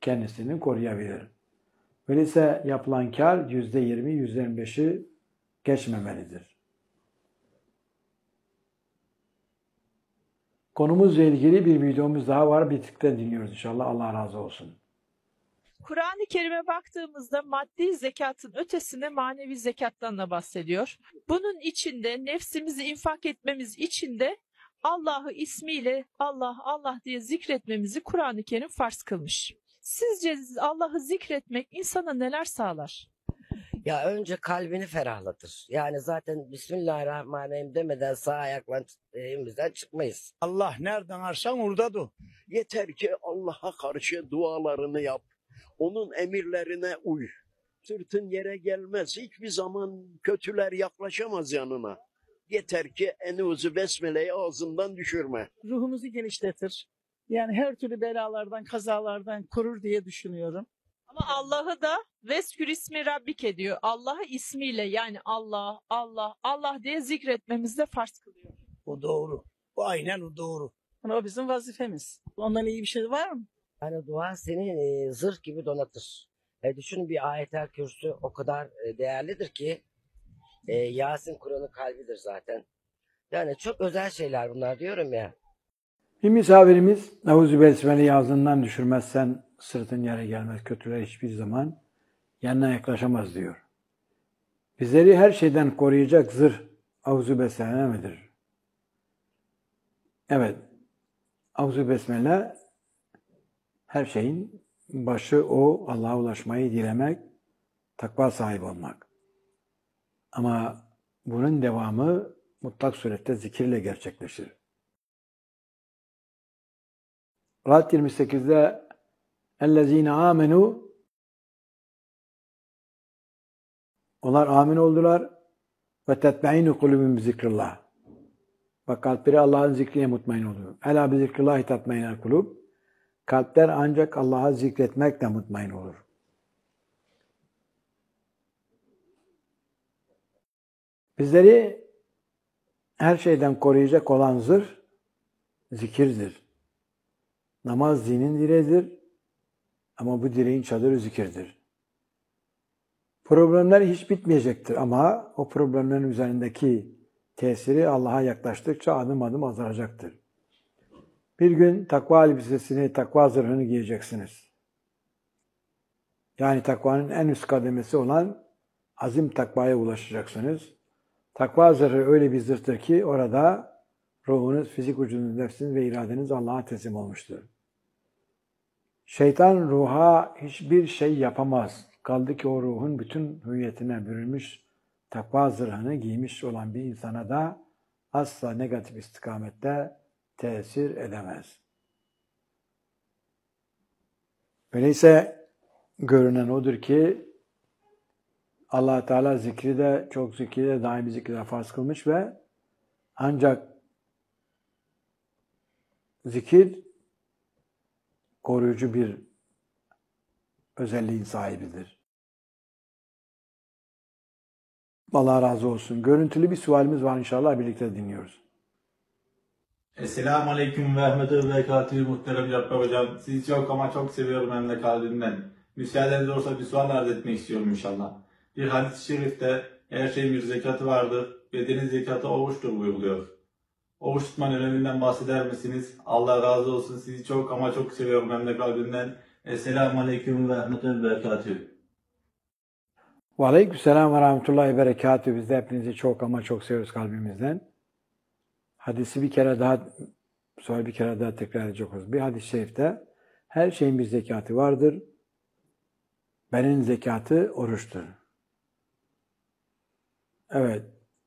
kendisini koruyabilir. Öyleyse yapılan kar %20, %25'i geçmemelidir. Konumuzla ilgili bir videomuz daha var. Birlikte dinliyoruz inşallah. Allah razı olsun. Kur'an-ı Kerim'e baktığımızda maddi zekatın ötesine manevi zekattan da bahsediyor. Bunun içinde nefsimizi infak etmemiz için de Allah'ı ismiyle Allah Allah diye zikretmemizi Kur'an-ı Kerim farz kılmış. Sizce Allah'ı zikretmek insana neler sağlar? Ya önce kalbini ferahlatır. Yani zaten Bismillahirrahmanirrahim demeden sağ ayakla evimizden çıkmayız. Allah nereden arsan oradadır. Yeter ki Allah'a karşı dualarını yap. Onun emirlerine uy. Sırtın yere gelmez. Hiçbir zaman kötüler yaklaşamaz yanına. Yeter ki Eûzü Besmele'yi ağzından düşürme. Ruhumuzu genişletir. Yani her türlü belalardan, kazalardan korur diye düşünüyorum. Ama Allah'ı da veskür ismi Rabbike diyor. Allah'ı ismiyle yani Allah, Allah, Allah diye zikretmemizi de farz kılıyor. O doğru. O aynen o doğru. Yani o bizim vazifemiz. Ondan iyi bir şey var mı? Yani dua seni zırh gibi donatır. Düşünün bir Ayet-el Kürsü o kadar değerlidir ki Yasin Kur'an'ın kalbidir zaten. Yani çok özel şeyler bunlar diyorum ya. Bir misafirimiz Eûzü Besmele'yi ağzından düşürmezsen sırtın yere gelmez. Kötüler hiçbir zaman yanına yaklaşamaz diyor. Bizleri her şeyden koruyacak zırh Eûzü Besmele midir? Evet. Eûzü Besmele her şeyin başı o. Allah'a ulaşmayı dilemek, takva sahibi olmak. Ama bunun devamı mutlak surette zikirle gerçekleşir. Ra'd 28'de اَلَّذ۪ينَ آمَنُوا Onlar amin oldular ve tetbe'inu kulubum zikrillah. Bak kalpleri Allah'ın zikriyle mutmain oluyor. Ela bi zikrillahi tatmainel kulub. Kalpler ancak Allah'a zikretmekle mutmain olur. Bizleri her şeyden koruyacak olan zırh zikirdir. Namaz dinin direğidir ama bu direğin çadırı zikirdir. Problemler hiç bitmeyecektir ama o problemlerin üzerindeki tesiri Allah'a yaklaştıkça adım adım azalacaktır. Bir gün takva elbisesini, takva zırhını giyeceksiniz. Yani takvanın en üst kademesi olan azim takvaya ulaşacaksınız. Takva zırhı öyle bir zırhtır ki orada ruhunuz, fizik vücudunuz, nefsiniz ve iradeniz Allah'a teslim olmuştur. Şeytan ruha hiçbir şey yapamaz. Kaldı ki o ruhun bütün hüviyetine bürünmüş, takva zırhını giymiş olan bir insana da asla negatif istikamette tesir edemez. Öyleyse görünen odur ki Allah Teala zikri de çok zikri de daimi zikri de farz kılmış ve ancak zikir koruyucu bir özelliğin sahibidir. Allah razı olsun. Görüntülü bir sualimiz var inşallah birlikte dinliyoruz. Esselamu Aleyküm ve Rahmetü ve Berekatühü muhterem Cabbar Hocam. Sizi çok ama çok seviyorum hem de kalbimden. Müsaadeniz olursa bir sual arz etmek istiyorum inşallah. Bir hadis-i şerifte her şeyin bir zekatı vardır. Bedenin zekatı oruçtur buyuruluyor. Oruç tutmanın öneminden bahseder misiniz? Allah razı olsun. Sizi çok ama çok seviyorum hem de kalbimden. Esselamu Aleyküm ve Rahmetü ve Berekatühü. Ve aleykümselam ve rahmetullahi ve berekatühü. Biz de hepinizi çok ama çok seviyoruz kalbimizden. Hadisi bir kere daha tekrar edecek oluruz. Bir hadis-i şerifte her şeyin bir zekatı vardır. Bedenin zekatı oruçtur. Evet.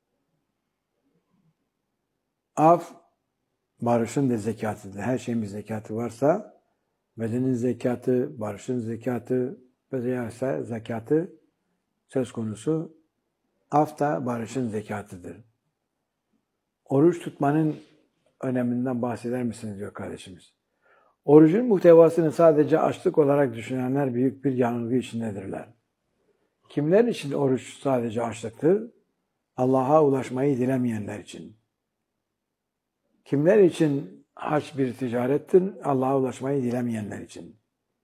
Af, barışın da zekatıdır. Her şeyin bir zekatı varsa, bedenin zekatı, barışın zekatı ve zekatı söz konusu. Af da barışın zekatıdır. Oruç tutmanın öneminden bahseder misiniz diyor kardeşimiz. Orucun muhtevasını sadece açlık olarak düşünenler büyük bir yanılgı içindedirler. Kimler için oruç sadece açlıktır? Allah'a ulaşmayı dilemeyenler için. Kimler için hac bir ticarettir? Allah'a ulaşmayı dilemeyenler için.